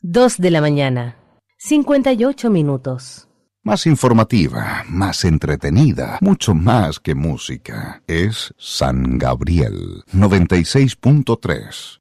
2 de la mañana, 58 minutos. Más informativa, más entretenida, mucho más que música. Es San Gabriel 96.3.